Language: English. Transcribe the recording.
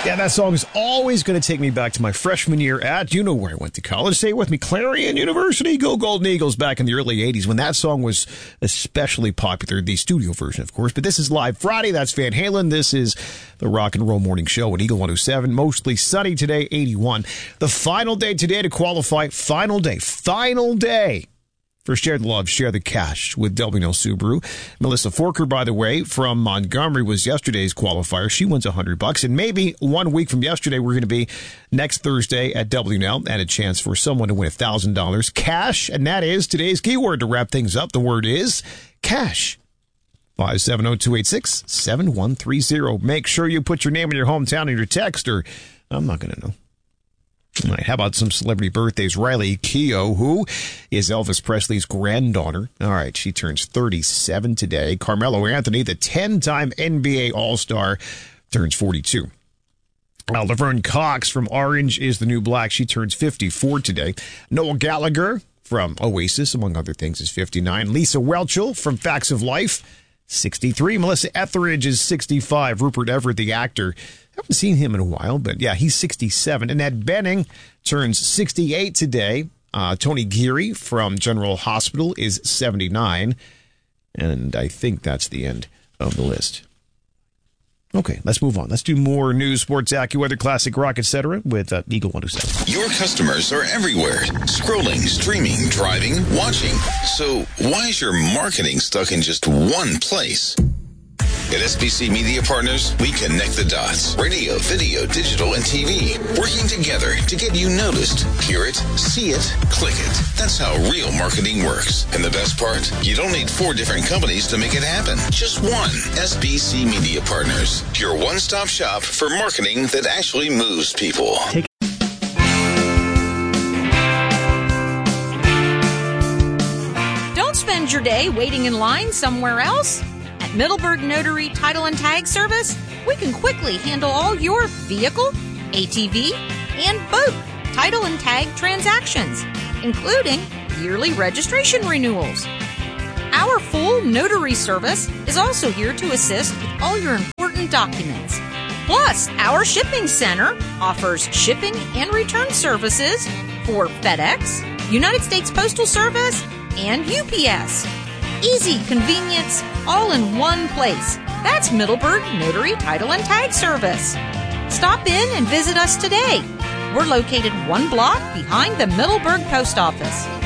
Yeah, that song is always going to take me back to my freshman year at, you know where I went to college. Say it with me, Clarion University. Go Golden Eagles back in the early 80s when that song was especially popular, the studio version, of course. But this is Live Friday. That's Van Halen. This is the Rock and Roll Morning Show at Eagle 107. Mostly sunny today, 81. The final day today to qualify. Final day for Share the Love, Share the Cash with WNL Subaru. Melissa Forker, by the way, from Montgomery was yesterday's qualifier. She wins $100. And maybe 1 week from yesterday, we're going to be next Thursday at WNL and a chance for someone to win $1,000 cash. And that is today's keyword to wrap things up. The word is cash. 570-286-7130. Make sure you put your name and your hometown in your text, or I'm not going to know. All right, how about some celebrity birthdays? Riley Keough, who is Elvis Presley's granddaughter. All right, she turns 37 today. Carmelo Anthony, the 10-time NBA All-Star, turns 42. Laverne Cox from Orange is the New Black. She turns 54 today. Noel Gallagher from Oasis, among other things, is 59. Lisa Whelchel from Facts of Life, 63. Melissa Etheridge is 65. Rupert Everett, the actor, haven't seen him in a while, but yeah, he's 67. Annette Bening turns 68 today. Tony Geary from General Hospital is 79. And I think that's the end of the list. Okay, let's move on. Let's do more news, sports, AccuWeather, classic rock, etc. with Eagle 107. Your customers are everywhere. Scrolling, streaming, driving, watching. So why is your marketing stuck in just one place? At SBC Media Partners, we connect the dots. Radio, video, digital, and TV. Working together to get you noticed. Hear it, see it, click it. That's how real marketing works. And the best part? You don't need 4 different companies to make it happen. Just one. SBC Media Partners. Your one-stop shop for marketing that actually moves people. Don't spend your day waiting in line somewhere else. Middleburg Notary Title and Tag Service, we can quickly handle all your vehicle, ATV, and boat title and tag transactions, including yearly registration renewals. Our full notary service is also here to assist with all your important documents. Plus, our shipping center offers shipping and return services for FedEx, United States Postal Service, and UPS. Easy convenience, all in one place. That's Middleburg Notary Title and Tag Service. Stop in and visit us today. We're located 1 block behind the Middleburg Post Office.